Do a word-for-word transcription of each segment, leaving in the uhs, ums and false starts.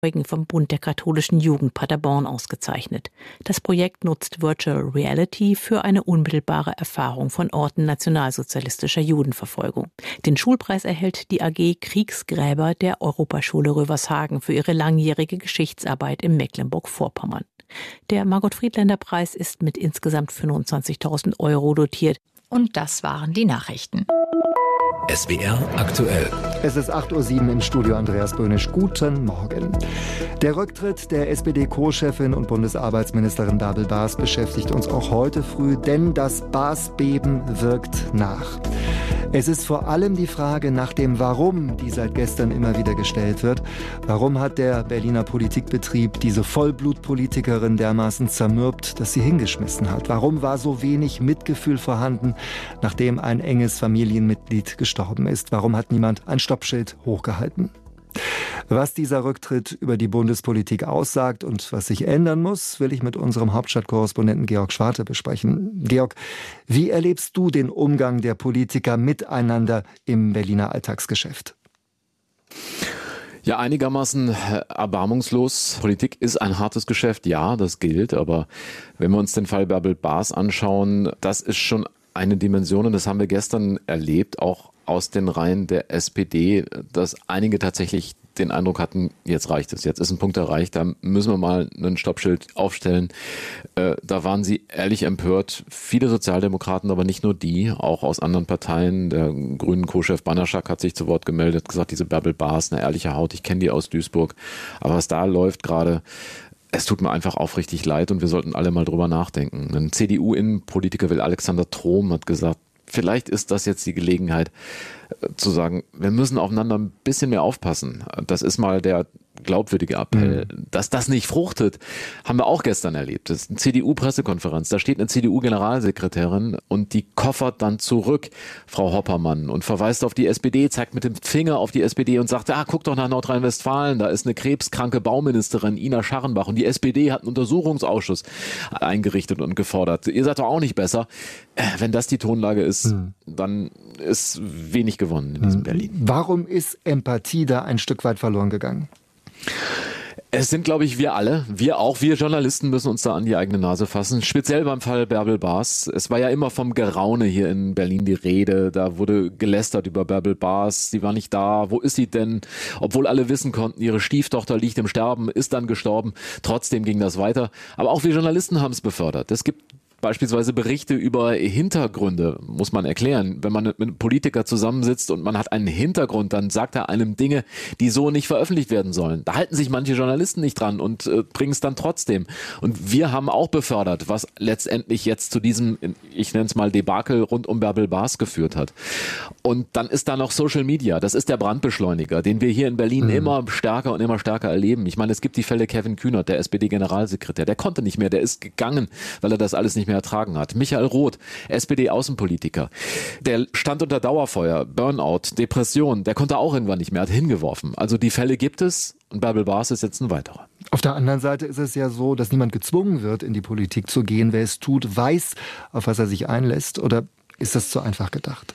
vom Bund der katholischen Jugend Paderborn ausgezeichnet. Das Projekt nutzt Virtual Reality für eine unmittelbare Erfahrung von Orten nationalsozialistischer Judenverfolgung. Den Schulpreis erhält die A G Kriegsgräber der Europaschule Rövershagen für ihre langjährige Geschichtsarbeit in Mecklenburg-Vorpommern. Der Margot-Friedländer-Preis ist mit insgesamt fünfundzwanzigtausend Euro dotiert. Und das waren die Nachrichten. S W R aktuell. Es ist acht Uhr sieben im Studio, Andreas Böhnisch. Guten Morgen. Der Rücktritt der S P D-Co-Chefin und Bundesarbeitsministerin Bärbel Baas beschäftigt uns auch heute früh, denn das Baas-Beben wirkt nach. Es ist vor allem die Frage nach dem Warum, die seit gestern immer wieder gestellt wird. Warum hat der Berliner Politikbetrieb diese Vollblutpolitikerin dermaßen zermürbt, dass sie hingeschmissen hat? Warum war so wenig Mitgefühl vorhanden, nachdem ein enges Familienmitglied gestorben ist? Warum hat niemand ein Stoppschild hochgehalten? Was dieser Rücktritt über die Bundespolitik aussagt und was sich ändern muss, will ich mit unserem Hauptstadtkorrespondenten Georg Schwarte besprechen. Georg, wie erlebst du den Umgang der Politiker miteinander im Berliner Alltagsgeschäft? Ja, einigermaßen erbarmungslos. Politik ist ein hartes Geschäft, ja, das gilt. Aber wenn wir uns den Fall Bärbel Baas anschauen, das ist schon eine Dimension, und das haben wir gestern erlebt, auch aus den Reihen der S P D, dass einige tatsächlich den Eindruck hatten, jetzt reicht es, jetzt ist ein Punkt erreicht, da müssen wir mal ein Stoppschild aufstellen. Äh, da waren sie ehrlich empört. Viele Sozialdemokraten, aber nicht nur die, auch aus anderen Parteien. Der grünen Co-Chef Banaschak hat sich zu Wort gemeldet, gesagt, diese Bärbel Baas, eine ehrliche Haut, ich kenne die aus Duisburg. Aber was da läuft gerade, es tut mir einfach aufrichtig leid und wir sollten alle mal drüber nachdenken. Ein C D U-Innenpolitiker will Alexander Trom hat gesagt, vielleicht ist das jetzt die Gelegenheit zu sagen, wir müssen aufeinander ein bisschen mehr aufpassen. Das ist mal der glaubwürdige Appell. Mhm. Dass das nicht fruchtet, haben wir auch gestern erlebt. Das ist eine C D U-Pressekonferenz. Da steht eine C D U-Generalsekretärin und die koffert dann zurück, Frau Hoppermann, und verweist auf die S P D, zeigt mit dem Finger auf die S P D und sagt, ah, guck doch nach Nordrhein-Westfalen, da ist eine krebskranke Bauministerin, Ina Scharrenbach, und die S P D hat einen Untersuchungsausschuss eingerichtet und gefordert. Ihr seid doch auch nicht besser. Wenn das die Tonlage ist, mhm. dann ist wenig gewonnen in diesem mhm. Berlin. Warum ist Empathie da ein Stück weit verloren gegangen? Es sind, glaube ich, wir alle, wir auch, wir Journalisten müssen uns da an die eigene Nase fassen. Speziell beim Fall Bärbel Baas. Es war ja immer vom Geraune hier in Berlin die Rede. Da wurde gelästert über Bärbel Baas. Sie war nicht da. Wo ist sie denn? Obwohl alle wissen konnten, ihre Stieftochter liegt im Sterben, ist dann gestorben. Trotzdem ging das weiter. Aber auch wir Journalisten haben es befördert. Es gibt beispielsweise Berichte über Hintergründe, muss man erklären. Wenn man mit einem Politiker zusammensitzt und man hat einen Hintergrund, dann sagt er einem Dinge, die so nicht veröffentlicht werden sollen. Da halten sich manche Journalisten nicht dran und äh, bringen es dann trotzdem. Und wir haben auch befördert, was letztendlich jetzt zu diesem, ich nenne es mal Debakel rund um Bärbel Baas geführt hat. Und dann ist da noch Social Media. Das ist der Brandbeschleuniger, den wir hier in Berlin mhm. immer stärker und immer stärker erleben. Ich meine, es gibt die Fälle Kevin Kühnert, der S P D-Generalsekretär. Der konnte nicht mehr, der ist gegangen, weil er das alles nicht mehr ertragen hat. Michael Roth, S P D-Außenpolitiker, der stand unter Dauerfeuer, Burnout, Depression, der konnte auch irgendwann nicht mehr, hat hingeworfen. Also die Fälle gibt es und Bärbel Baas ist jetzt ein weiterer. Auf der anderen Seite ist es ja so, dass niemand gezwungen wird, in die Politik zu gehen. Wer es tut, weiß, auf was er sich einlässt, oder ist das zu einfach gedacht?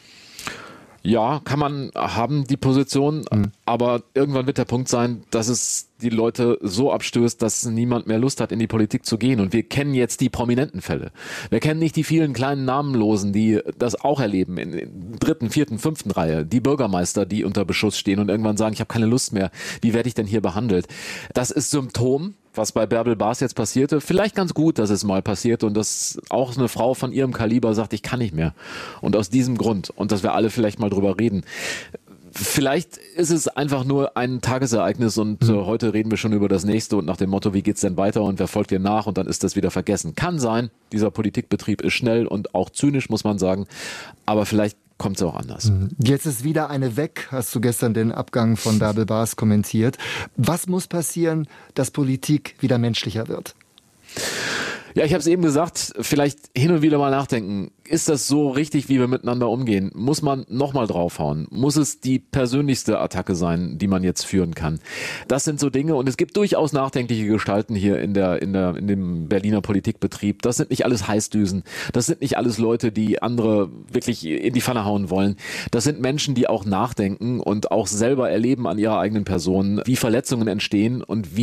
Ja, kann man haben, die Position, mhm. aber irgendwann wird der Punkt sein, dass es die Leute so abstößt, dass niemand mehr Lust hat, in die Politik zu gehen. Und wir kennen jetzt die prominenten Fälle. Wir kennen nicht die vielen kleinen Namenlosen, die das auch erleben, in der dritten, vierten, fünften Reihe. Die Bürgermeister, die unter Beschuss stehen und irgendwann sagen, ich habe keine Lust mehr. Wie werde ich denn hier behandelt? Das ist Symptom, was bei Bärbel Baas jetzt passierte. Vielleicht ganz gut, dass es mal passiert und dass auch eine Frau von ihrem Kaliber sagt, ich kann nicht mehr. Und aus diesem Grund, und dass wir alle vielleicht mal drüber reden, vielleicht ist es einfach nur ein Tagesereignis und äh, heute reden wir schon über das nächste und nach dem Motto, wie geht's denn weiter und wer folgt dir nach, und dann ist das wieder vergessen. Kann sein, dieser Politikbetrieb ist schnell und auch zynisch, muss man sagen, aber vielleicht kommt es auch anders. Jetzt ist wieder eine weg, hast du gestern den Abgang von Bärbel Baas kommentiert. Was muss passieren, dass Politik wieder menschlicher wird? Ja, ich habe es eben gesagt, vielleicht hin und wieder mal nachdenken. Ist das so richtig, wie wir miteinander umgehen? Muss man nochmal draufhauen? Muss es die persönlichste Attacke sein, die man jetzt führen kann? Das sind so Dinge, und es gibt durchaus nachdenkliche Gestalten hier in der, in der, in dem Berliner Politikbetrieb. Das sind nicht alles Heißdüsen. Das sind nicht alles Leute, die andere wirklich in die Pfanne hauen wollen. Das sind Menschen, die auch nachdenken und auch selber erleben an ihrer eigenen Person, wie Verletzungen entstehen und wie